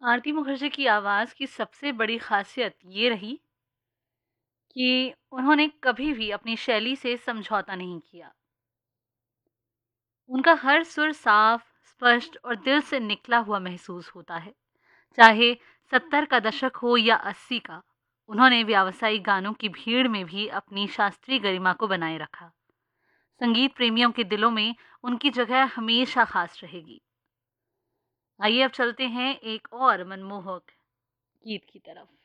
आरती मुखर्जी की आवाज़ की सबसे बड़ी ख़ासियत ये रही कि उन्होंने कभी भी अपनी शैली से समझौता नहीं किया। उनका हर सुर साफ, स्पष्ट और दिल से निकला हुआ महसूस होता है। चाहे 70 का दशक हो या 80 का, उन्होंने व्यावसायिक गानों की भीड़ में भी अपनी शास्त्रीय गरिमा को बनाए रखा। संगीत प्रेमियों के दिलों में उनकी जगह हमेशा खास रहेगी। आइए अब चलते हैं एक और मनमोहक गीत की तरफ।